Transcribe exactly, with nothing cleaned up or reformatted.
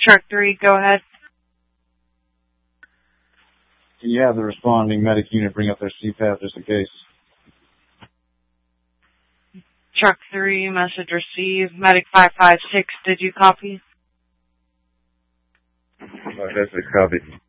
Truck three, go ahead. Can you have the responding medic unit bring up their C PAP just in case? Truck three, message received. Medic five five six, did you copy? five five six, copy.